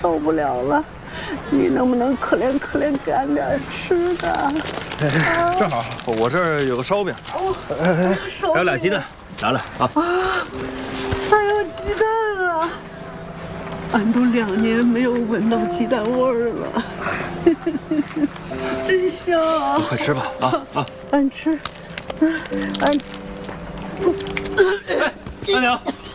受不了了，你能不能可怜可怜干点吃的？ 正好我这儿有个烧饼，还有俩鸡蛋，拿来啊！ 还有鸡蛋啊！俺都2年没有闻到鸡蛋味儿了，真香！ 快吃吧俺吃，俺。 阿娘。